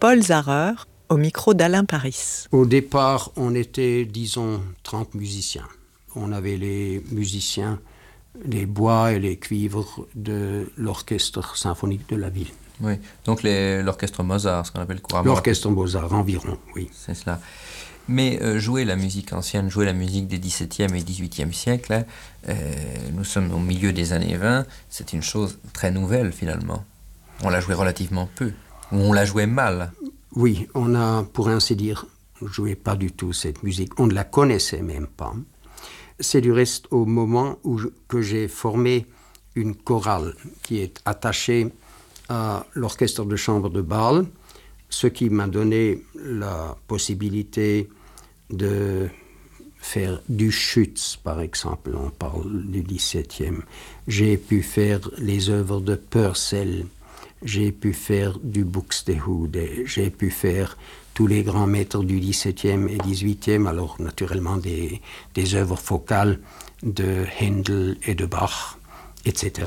Paul Zarer, au micro d'Alain Paris. Au départ, on était, disons, 30 musiciens. On avait les musiciens, les bois et les cuivres de l'orchestre symphonique de la ville. Oui, donc l'orchestre Mozart, ce qu'on appelle couramment. L'orchestre Mozart, environ, oui. C'est cela. Mais jouer la musique ancienne, jouer la musique des XVIIe et XVIIIe siècles, nous sommes au milieu des années 20, c'est une chose très nouvelle finalement. On la jouait relativement peu, ou on la jouait mal. Oui, on a, pour ainsi dire, joué pas du tout cette musique. On ne la connaissait même pas. C'est du reste au moment que j'ai formé une chorale qui est attachée à l'orchestre de chambre de Bâle, ce qui m'a donné la possibilité de faire du Schütz, par exemple, on parle du XVIIe. J'ai pu faire les œuvres de Purcell, j'ai pu faire du Buxtehude, j'ai pu faire tous les grands maîtres du XVIIe et XVIIIe, alors naturellement des œuvres focales de Händel et de Bach, etc.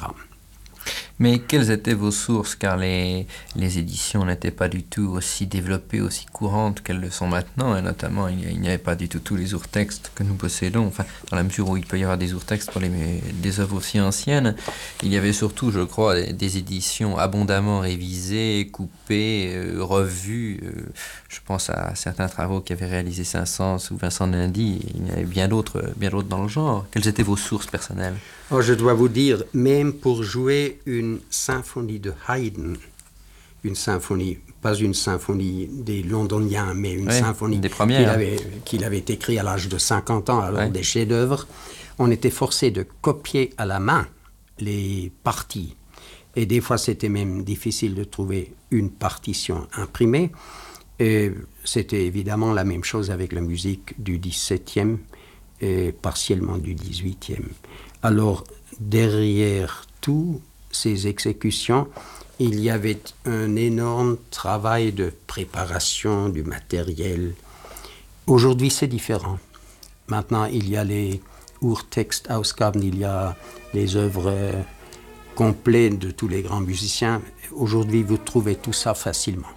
Mais quelles étaient vos sources? Car les éditions n'étaient pas du tout aussi développées, aussi courantes qu'elles le sont maintenant. Et notamment, il n'y avait pas du tout tous les ourtextes que nous possédons. Enfin, dans la mesure où il peut y avoir des ourtextes pour des œuvres aussi anciennes, il y avait surtout, je crois, des éditions abondamment révisées, coupées, revues. Je pense à certains travaux qu'avaient réalisés Saint-Saëns ou Vincent d'Indy. Il y avait bien d'autres dans le genre. Quelles étaient vos sources personnelles? Oh, je dois vous dire, même pour jouer une symphonie de Haydn, une symphonie, pas une symphonie des Londoniens, mais une symphonie des premières, qu'il avait écrite à l'âge de 50 ans, alors des chefs-d'œuvre, on était forcé de copier à la main les parties. Et des fois, c'était même difficile de trouver une partition imprimée. Et c'était évidemment la même chose avec la musique du XVIIe et partiellement du XVIIIe. Alors, derrière toutes ces exécutions, il y avait un énorme travail de préparation du matériel. Aujourd'hui, c'est différent. Maintenant, il y a les Urtextausgaben, il y a les œuvres complètes de tous les grands musiciens. Aujourd'hui, vous trouvez tout ça facilement.